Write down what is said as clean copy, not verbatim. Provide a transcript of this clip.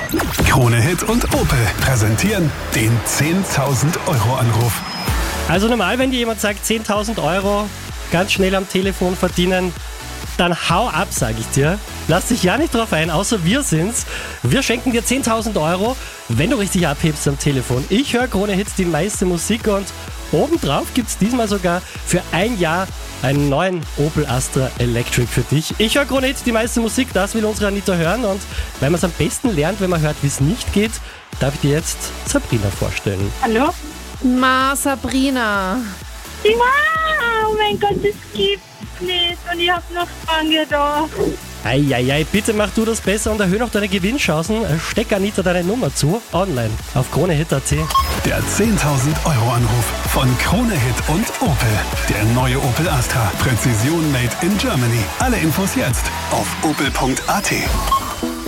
Krone Hit und Opel präsentieren den 10.000 Euro Anruf. Also normal, wenn dir jemand sagt 10.000 Euro ganz schnell am Telefon verdienen, dann hau ab, sage ich dir. Lass dich ja nicht drauf ein, außer wir sind's. Wir schenken dir 10.000 Euro, wenn du richtig abhebst am Telefon. Ich höre Krone Hit die meiste Musik und obendrauf gibt's diesmal sogar für ein Jahr einen neuen Opel Astra Electric für dich. Ich höre Krone Hit die meiste Musik, das will unsere Anita hören und weil man es am besten lernt, wenn man hört, wie es nicht geht, darf ich dir jetzt Sabrina vorstellen. Hallo? Sabrina. Oh mein Gott, das gibt's nicht. Und ich hab noch dran gedacht. Eieiei, bitte mach du das besser und erhöhe noch deine Gewinnchancen. Steck Anita deine Nummer zu, online auf kronehit.at. Der 10.000 Euro Anruf von Krone Hit und Opel. Der neue Opel Astra. Präzision made in Germany. Alle Infos jetzt auf opel.at.